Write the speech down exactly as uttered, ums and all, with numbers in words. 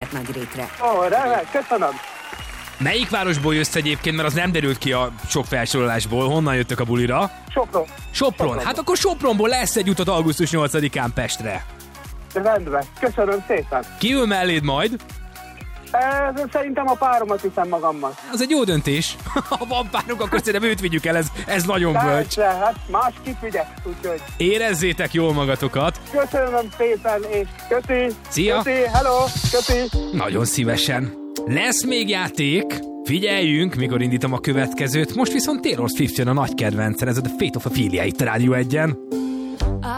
Nagyrétre. Ó, remek, köszönöm. Melyik városból jössz egyébként, mert az nem derült ki a sok felsorolásból. Honnan jöttök a bulira? Sopron. Sopron. Sopron. Hát akkor Sopronból lesz egy utat augusztus nyolcadikán Pestre. Rendben, köszönöm szépen. Ki ül melléd majd? Ez, szerintem a páromat viszem magammal. Az egy jó döntés. Ha van párunk, akkor szerintem őt vigyük el, ez, ez nagyon bölcs. Persze, hát más kit vigyek, úgyhogy Érezzétek jól magatokat. köszönöm szépen, és köszi. Szia. Köszi, hello, köszi. Nagyon szívesen. Lesz még játék. Figyeljünk, mikor indítom a következőt. Most viszont Taylor Swift jön a nagy kedvencen, ez a The Fate of Ophelia itt a Rádió egyen.